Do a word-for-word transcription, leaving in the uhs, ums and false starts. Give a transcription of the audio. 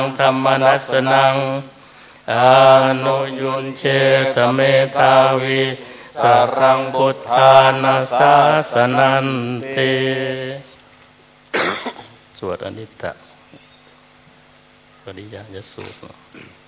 ธรรมนัสสนังอนุยุนเชตเมธาวิสรังพุทธานาสาสนันติสวดอนิตตปริยายสูตร